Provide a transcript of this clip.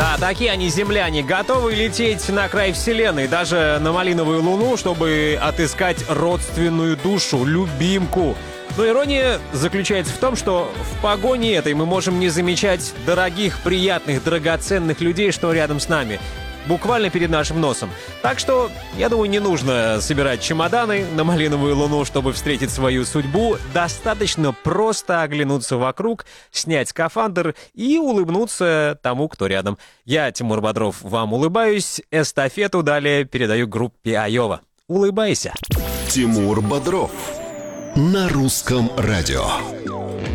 Да, такие они, земляне, готовы лететь на край вселенной, даже на малиновую луну, чтобы отыскать родственную душу, любимку. Но ирония заключается в том, что в погоне этой мы можем не замечать дорогих, приятных, драгоценных людей, что рядом с нами. Буквально перед нашим носом. Так что, я думаю, не нужно собирать чемоданы на малиновую луну, чтобы встретить свою судьбу. Достаточно просто оглянуться вокруг, снять скафандр и улыбнуться тому, кто рядом. Я, Тимур Бодров, вам улыбаюсь. Эстафету далее передаю группе Айова. Улыбайся. Тимур Бодров на русском радио.